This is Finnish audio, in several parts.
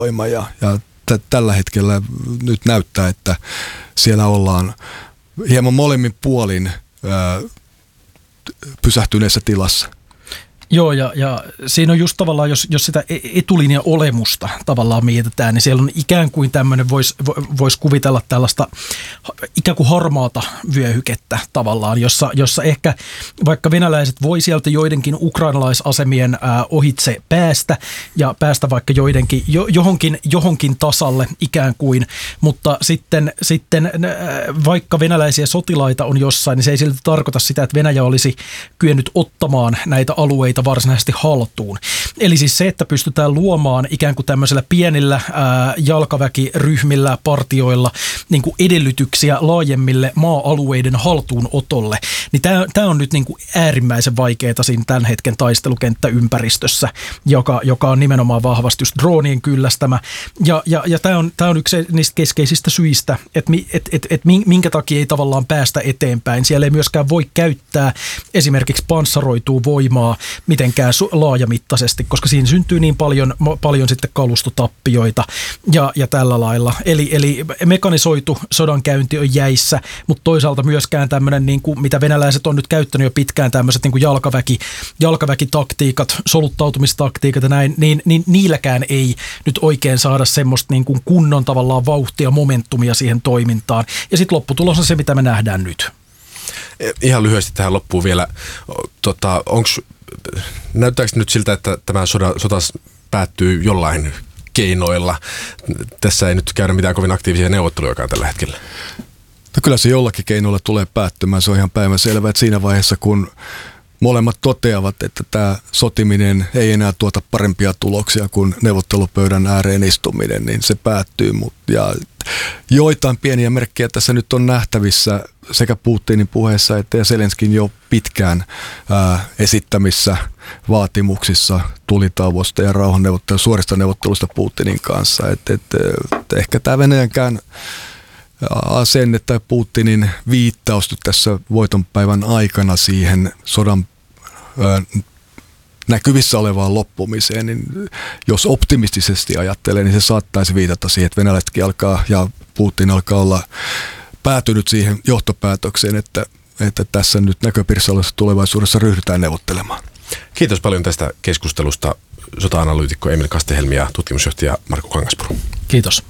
voima ja tällä hetkellä nyt näyttää, että siellä ollaan hieman molemmin puolin pysähtyneessä tilassa. Joo, ja siinä on just tavallaan, jos sitä etulinjan olemusta tavallaan mietitään, niin siellä on ikään kuin tämmöinen, voisi kuvitella tällaista ikään kuin harmaata vyöhykettä tavallaan, jossa ehkä vaikka venäläiset voi sieltä joidenkin ukrainalaisasemien ohitse päästä ja päästä vaikka johonkin tasalle ikään kuin, mutta sitten vaikka venäläisiä sotilaita on jossain, niin se ei silti tarkoita sitä, että Venäjä olisi kyennyt ottamaan näitä alueita varsinaisesti haltuun. Eli siis se, että pystytään luomaan ikään kuin tämmöisellä pienillä jalkaväkiryhmillä, partioilla niin kuin edellytyksiä laajemmille maa-alueiden haltuunotolle, niin tämä on nyt niin kuin äärimmäisen vaikeaa siinä tämän hetken taistelukenttäympäristössä, joka on nimenomaan vahvasti just droonien kyllästämä. Ja tämä on yksi niistä keskeisistä syistä, että minkä takia ei tavallaan päästä eteenpäin. Siellä ei myöskään voi käyttää esimerkiksi panssaroitua voimaa mitenkään laajamittaisesti, koska siinä syntyy niin paljon sitten kalustotappioita ja tällä lailla. Eli mekanisoitu sodankäynti on jäissä, mutta toisaalta myöskään tämmöinen, niin kuin, mitä venäläiset on nyt käyttänyt jo pitkään, tämmöiset niin kuin jalkaväkitaktiikat, soluttautumistaktiikat ja näin, niin niilläkään ei nyt oikein saada semmoista niin kuin kunnon tavallaan vauhtia, momentumia siihen toimintaan. Ja sitten lopputulos on se, mitä me nähdään nyt. Ihan lyhyesti tähän loppuun vielä. Näyttääkö nyt siltä, että tämä sota päättyy jollain keinoilla? Tässä ei nyt käydä mitään kovin aktiivisia neuvotteluja tällä hetkellä. No kyllä se jollakin keinoilla tulee päättymään. Se on ihan päivänselvää, että siinä vaiheessa, kun molemmat toteavat, että tämä sotiminen ei enää tuota parempia tuloksia kuin neuvottelupöydän ääreen istuminen, niin se päättyy. Ja joitain pieniä merkkejä tässä nyt on nähtävissä sekä Putinin puheessa että Zelenskin jo pitkään esittämissä vaatimuksissa tulitauosta ja suorista neuvottelusta Putinin kanssa. Ehkä tämä Venäjänkään asenne tai Putinin viittaus nyt tässä voitonpäivän aikana siihen sodan näkyvissä olevaan loppumiseen, niin jos optimistisesti ajattelee, niin se saattaisi viitata siihen, että venäläisetkin alkaa ja Putin alkaa olla päätynyt siihen johtopäätökseen, että tässä nyt näköpiirissä olevassa tulevaisuudessa ryhdytään neuvottelemaan. Kiitos paljon tästä keskustelusta sota-analyytikko Emil Kastehelmi ja tutkimusjohtaja Markku Kangaspuro. Kiitos.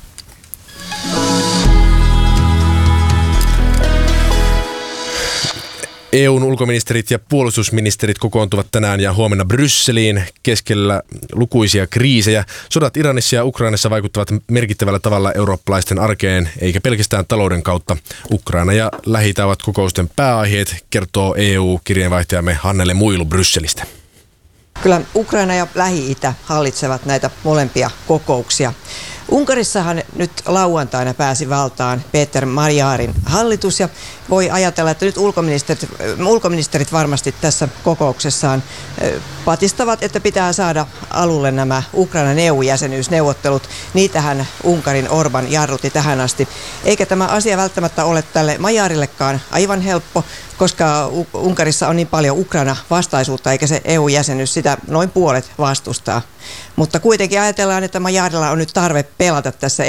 EU:n ulkoministerit ja puolustusministerit kokoontuvat tänään ja huomenna Brysseliin keskellä lukuisia kriisejä. Sodat Iranissa ja Ukrainassa vaikuttavat merkittävällä tavalla eurooppalaisten arkeen, eikä pelkästään talouden kautta. Ukraina ja Lähi-itä ovat kokousten pääaiheet, kertoo EU-kirjeenvaihtajamme Hannele Muilu Brysselistä. Kyllä Ukraina ja Lähi-itä hallitsevat näitä molempia kokouksia. Unkarissahan nyt lauantaina pääsi valtaan Peter Magyarin hallitus ja voi ajatella, että nyt ulkoministerit varmasti tässä kokouksessaan patistavat, että pitää saada alulle nämä Ukrainan EU-jäsenyysneuvottelut. Niitähän Unkarin Orban jarrutti tähän asti. Eikä tämä asia välttämättä ole tälle Magyarillekaan aivan helppo, koska Unkarissa on niin paljon Ukraina-vastaisuutta, eikä se EU-jäsenyys sitä noin puolet vastustaa. Mutta kuitenkin ajatellaan, että Magyarilla on nyt tarve pelata tässä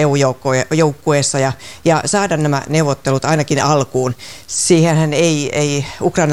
EU-joukkueessa ja saada nämä neuvottelut ainakin alkuun. Siihenhän ei Ukraina